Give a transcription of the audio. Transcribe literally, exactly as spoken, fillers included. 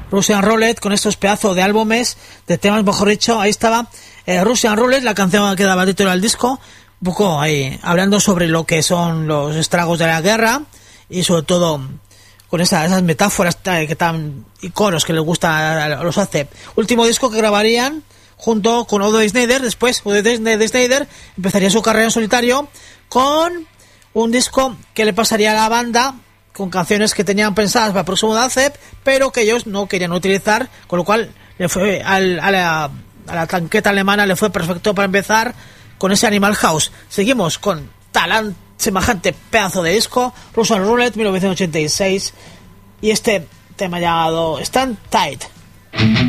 Russian Roulette, con estos pedazos de álbumes, de temas, mejor dicho. Ahí estaba eh, Russian Roulette, la canción que daba título al disco, un poco ahí hablando sobre lo que son los estragos de la guerra y sobre todo con esa, esas metáforas que tan iconos que les gusta a los A C. Último disco que grabarían junto con Odo Snyder. Después Odo Snyder empezaría su carrera en solitario con un disco que le pasaría a la banda, con canciones que tenían pensadas para el próximo A C E P, pero que ellos no querían utilizar, con lo cual le fue al, a, la, a la tanqueta alemana le fue perfecto para empezar con ese Animal House. Seguimos con talán, semejante pedazo de disco, Russian Roulette, mil novecientos ochenta y seis, y este tema llamado Stand Tight.